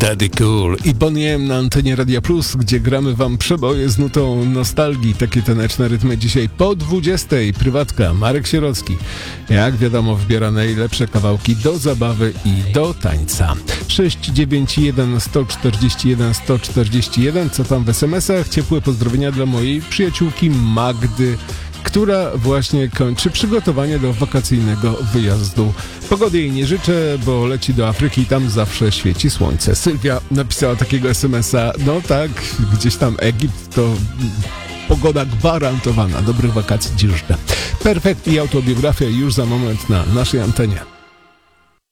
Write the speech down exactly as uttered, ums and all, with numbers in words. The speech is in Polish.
Daddy Cool i Bonnie M na antenie Radia Plus, gdzie gramy wam przeboje z nutą nostalgii. Takie taneczne rytmy dzisiaj po dwudziestej. Prywatka, Marek Sierocki. Jak wiadomo, wbiera najlepsze kawałki do zabawy i do tańca. sześć dziewięć jeden sto czterdzieści jeden sto czterdzieści jeden. Co tam w es em esach? Ciepłe pozdrowienia dla mojej przyjaciółki Magdy, która właśnie kończy przygotowanie do wakacyjnego wyjazdu. Pogody jej nie życzę, bo leci do Afryki i tam zawsze świeci słońce. Sylwia napisała takiego es em esa. No tak, gdzieś tam Egipt to pogoda gwarantowana. Dobrych wakacji ci życzę. Perfekt i autobiografia już za moment na naszej antenie.